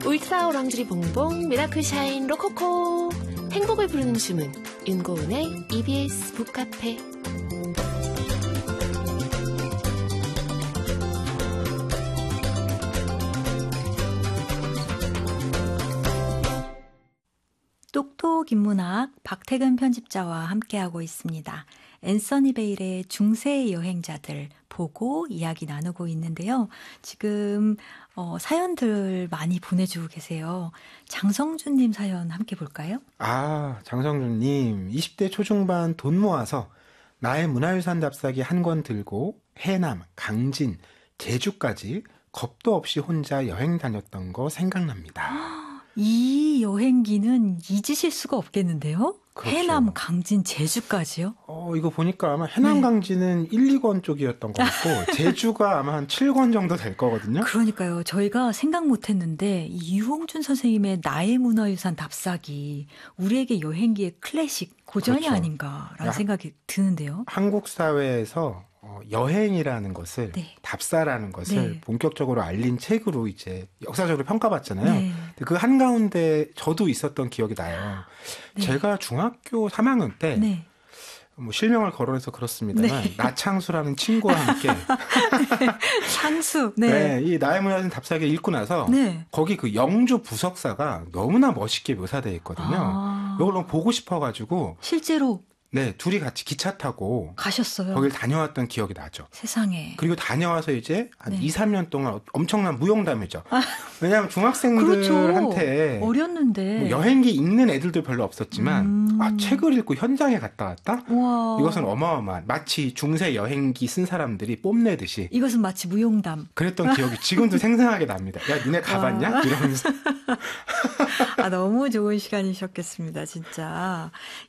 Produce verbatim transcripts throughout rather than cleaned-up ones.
울트라 오랑지리 봉봉 미라클 샤인 로코코 행복을 부르는 주문 윤고은의 이비에스 북카페. 똑똑 인문학 박태근 편집자와 함께하고 있습니다. 앤서니 베일의 중세 여행자들 보고 이야기 나누고 있는데요. 지금 어, 사연들 많이 보내주고 계세요. 장성준님 사연 함께 볼까요? 아, 장성준님. 이십 대 초중반 돈 모아서 나의 문화유산 답사기 한 권 들고 해남, 강진, 제주까지 겁도 없이 혼자 여행 다녔던 거 생각납니다. 이 여행기는 잊으실 수가 없겠는데요? 그렇죠. 해남, 강진, 제주까지요? 어, 이거 보니까 아마 해남, 네. 강진은 일, 이 권 쪽이었던 것 같고 제주가 아마 한 칠 권 정도 될 거거든요. 그러니까요. 저희가 생각 못했는데 이 유홍준 선생님의 나의 문화유산 답사기 우리에게 여행기의 클래식 고전이 그렇죠. 아닌가라는 야, 생각이 드는데요. 한국 사회에서 어, 여행이라는 것을 네. 답사라는 것을 네. 본격적으로 알린 책으로 이제 역사적으로 평가받잖아요. 네. 그 한가운데 저도 있었던 기억이 나요. 네. 제가 중학교 삼 학년 때 네. 뭐 실명을 거론해서 그렇습니다만 네. 나창수라는 친구와 함께 상수. 네. 네, 이 나의 문화유산 답사기를 읽고 나서 네. 거기 그 영주 부석사가 너무나 멋있게 묘사되어 있거든요. 아. 이걸 너무 보고 싶어가지고 실제로 네, 둘이 같이 기차 타고 가셨어요. 거길 다녀왔던 기억이 나죠. 세상에. 그리고 다녀와서 이제 한 네. 이, 삼 년 동안 엄청난 무용담이죠. 아. 왜냐하면 중학생들한테 그렇죠. 어렸는데. 뭐 여행기 읽는 애들도 별로 없었지만 음. 아, 책을 읽고 현장에 갔다 왔다? 우와. 이것은 어마어마한 마치 중세 여행기 쓴 사람들이 뽐내듯이 이것은 마치 무용담. 그랬던 기억이 지금도 생생하게 납니다. 야, 니네 가봤냐? 와. 이러면서. 아, 너무 좋은 시간이셨겠습니다, 진짜.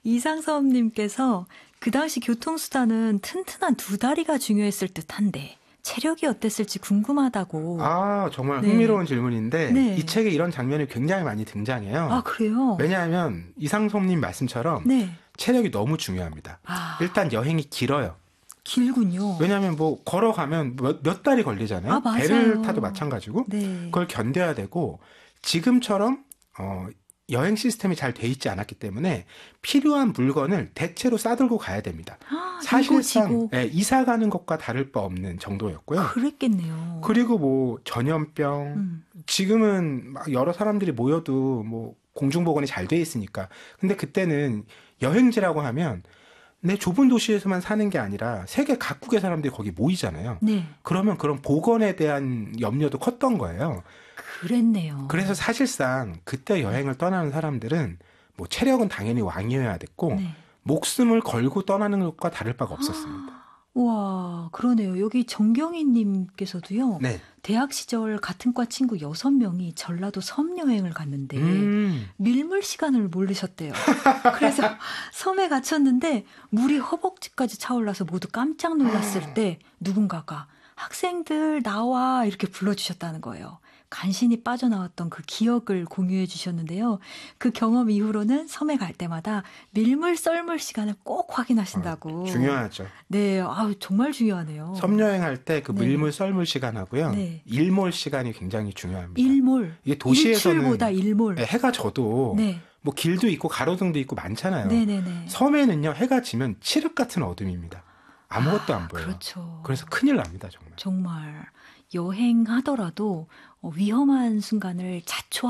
이상섭님께서 그 당시 교통수단은 튼튼한 두 다리가 중요했을 듯한데 체력이 어땠을지 궁금하다고. 아, 정말 네. 흥미로운 질문인데 네. 이 책에 이런 장면이 굉장히 많이 등장해요. 아, 그래요? 왜냐하면 이상섭님 말씀처럼 네. 체력이 너무 중요합니다. 아, 일단 여행이 길어요. 길군요. 왜냐하면 뭐 걸어가면 몇, 몇 달이 걸리잖아요. 아, 맞아요. 배를 타도 마찬가지고 네. 그걸 견뎌야 되고 지금처럼 어, 여행 시스템이 잘 돼 있지 않았기 때문에 필요한 물건을 대체로 싸들고 가야 됩니다. 아, 사실상 지고. 예, 이사 가는 것과 다를 바 없는 정도였고요. 그랬겠네요. 그리고 뭐 전염병 음. 지금은 막 여러 사람들이 모여도 뭐 공중보건이 잘 돼 있으니까. 근데 그때는 여행지라고 하면 내 좁은 도시에서만 사는 게 아니라 세계 각국의 사람들이 거기 모이잖아요. 네. 그러면 그런 보건에 대한 염려도 컸던 거예요. 그랬네요. 그래서 사실상 그때 여행을 떠나는 사람들은 뭐 체력은 당연히 왕이어야 됐고 네. 목숨을 걸고 떠나는 것과 다를 바가 없었습니다. 우와, 그러네요. 여기 정경희님께서도요. 네. 대학 시절 같은 과 친구 여섯 명이 전라도 섬 여행을 갔는데 음. 밀물 시간을 모르셨대요. 그래서 섬에 갇혔는데 물이 허벅지까지 차올라서 모두 깜짝 놀랐을 때 누군가가 학생들 나와 이렇게 불러주셨다는 거예요. 간신히 빠져나왔던 그 기억을 공유해 주셨는데요. 그 경험 이후로는 섬에 갈 때마다 밀물 썰물 시간을 꼭 확인하신다고. 어, 중요하죠. 네, 아우 정말 중요하네요. 섬 여행할 때 그 네. 밀물 썰물 시간하고요. 네. 일몰 시간이 굉장히 중요합니다. 일몰. 이게 도시에서는 일출보다 일몰. 해가 져도 네. 뭐 길도 있고 가로등도 있고 많잖아요. 네네네. 섬에는요 해가 지면 칠흑 같은 어둠입니다. 아무것도 아, 안 보여요. 그렇죠. 그래서 큰일 납니다 정말. 정말 여행하더라도 위험한 순간을 자초